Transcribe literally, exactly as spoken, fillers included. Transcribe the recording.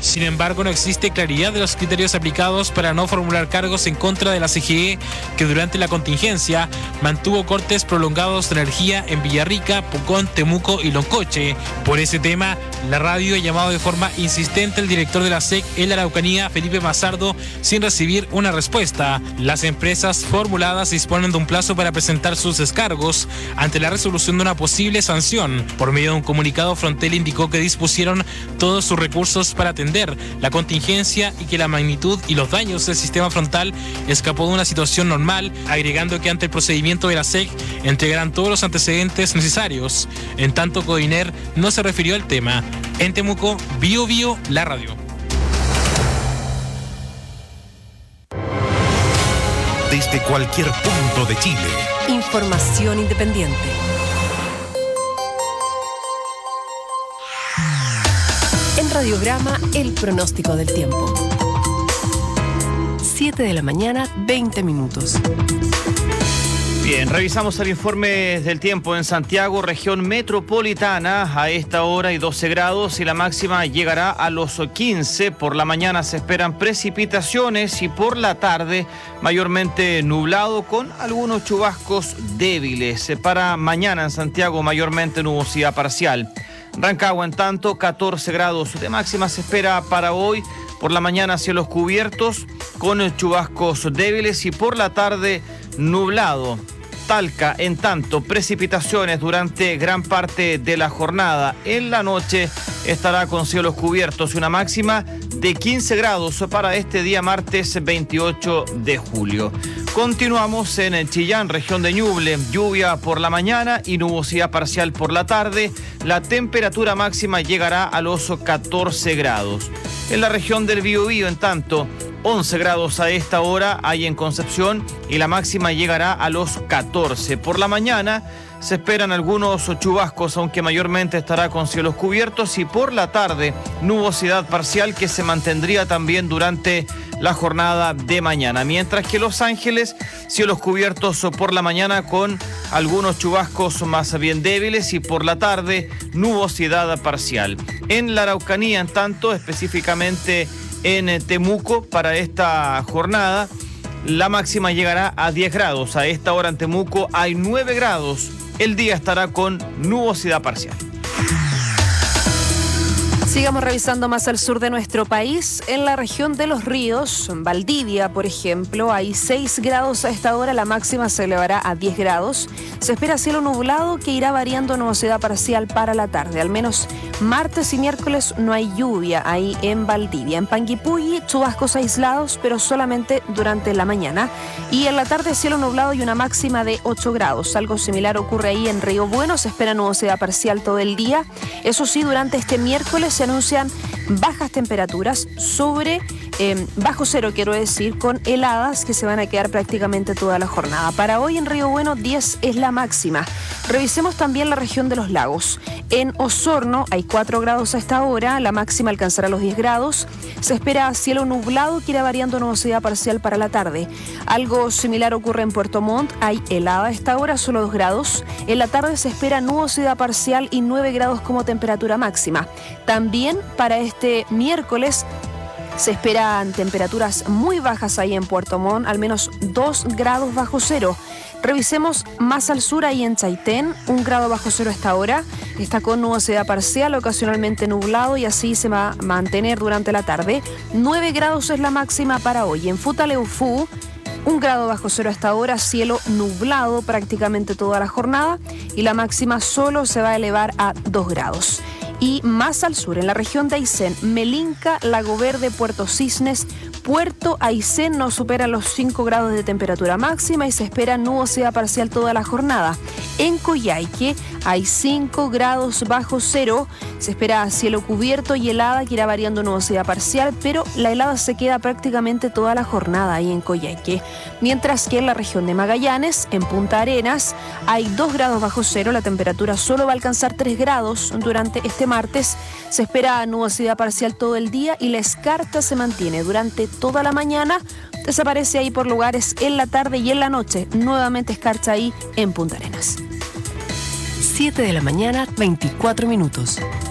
Sin embargo, no existe claridad de los criterios aplicados para no formular cargos en contra de la C G E, que durante la contingencia mantuvo cortes prolongados de energía en Villarrica, Pucón, Temuco y Loncoche. Por ese tema, la radio ha llamado de forma insistente al director de la S E C en la Araucanía, Felipe Mazardo, sin recibir una respuesta. Las empresas formuladas disponen de un plazo para presentar sus descargos ante la resolución de una posible sanción. Por medio de un comunicado, Frontel indicó que dispusieron todos sus recursos para atender la contingencia y que la magnitud y los daños del sistema frontal escapó de una situación normal, agregando que ante el procedimiento de la S E C entregarán todos los antecedentes necesarios. En tanto, Codiner no se refirió al tema. En Temuco, Bio Bio, la radio. Desde cualquier punto de Chile. Información independiente. En Radiograma, el pronóstico del tiempo. siete de la mañana, veinte minutos. Bien, revisamos el informe del tiempo en Santiago, región metropolitana. A esta hora hay doce grados y la máxima llegará a los quince. Por la mañana se esperan precipitaciones y por la tarde mayormente nublado con algunos chubascos débiles. Para mañana en Santiago mayormente nubosidad parcial. Rancagua, en tanto, catorce grados de máxima se espera para hoy. Por la mañana cielos cubiertos con chubascos débiles y por la tarde nublado. Talca, en tanto, precipitaciones durante gran parte de la jornada. En la noche estará con cielos cubiertos y una máxima de quince grados para este día martes veintiocho de julio. Continuamos en Chillán, región de Ñuble. Lluvia por la mañana y nubosidad parcial por la tarde. La temperatura máxima llegará a los catorce grados. En la región del Biobío, en tanto, once grados a esta hora hay en Concepción y la máxima llegará a los catorce. Por la mañana se esperan algunos chubascos, aunque mayormente estará con cielos cubiertos, y por la tarde nubosidad parcial que se mantendría también durante la jornada de mañana. Mientras que Los Ángeles, cielos cubiertos por la mañana con algunos chubascos más bien débiles y por la tarde nubosidad parcial. En la Araucanía, en tanto, específicamente en Temuco, para esta jornada, la máxima llegará a diez grados. A esta hora en Temuco hay nueve grados. El día estará con nubosidad parcial. Sigamos revisando más al sur de nuestro país. En la región de Los Ríos, en Valdivia, por ejemplo, hay seis grados a esta hora, la máxima se elevará a diez grados. Se espera cielo nublado que irá variando nubosidad parcial para la tarde. Al menos martes y miércoles no hay lluvia ahí en Valdivia. En Panguipulli, chubascos aislados, pero solamente durante la mañana. Y en la tarde, cielo nublado y una máxima de ocho grados. Algo similar ocurre ahí en Río Bueno. Se espera nubosidad parcial todo el día. Eso sí, durante este miércoles se anuncian bajas temperaturas sobre eh, bajo cero, quiero decir, con heladas que se van a quedar prácticamente toda la jornada. Para hoy en Río Bueno, diez es la máxima. Revisemos también la región de los lagos. En Osorno hay cuatro grados a esta hora, la máxima alcanzará los diez grados. Se espera cielo nublado que irá variando nubosidad parcial para la tarde. Algo similar ocurre en Puerto Montt, hay helada a esta hora, solo dos grados. En la tarde se espera nubosidad parcial y nueve grados como temperatura máxima. También para este miércoles se esperan temperaturas muy bajas ahí en Puerto Montt, al menos dos grados bajo cero. Revisemos más al sur, ahí en Chaitén, un grado bajo cero a esta hora. Está con nubosidad parcial, ocasionalmente nublado, y así se va a mantener durante la tarde. nueve grados es la máxima para hoy. En Futaleufú, un grado bajo cero a esta hora, cielo nublado prácticamente toda la jornada, y la máxima solo se va a elevar a dos grados. Y más al sur, en la región de Aysén, Melinca, Lago Verde, Puerto Cisnes, Puerto Aysén no supera los cinco grados de temperatura máxima y se espera nubosidad parcial toda la jornada. En Coyhaique hay cinco grados bajo cero, se espera cielo cubierto y helada que irá variando nubosidad parcial, pero la helada se queda prácticamente toda la jornada ahí en Coyhaique. Mientras que en la región de Magallanes, en Punta Arenas, hay dos grados bajo cero, la temperatura solo va a alcanzar tres grados durante este martes. Se espera nubosidad parcial todo el día y la escarcha se mantiene durante toda la mañana. Desaparece ahí por lugares en la tarde y en la noche. Nuevamente escarcha ahí en Punta Arenas. siete de la mañana, veinticuatro minutos.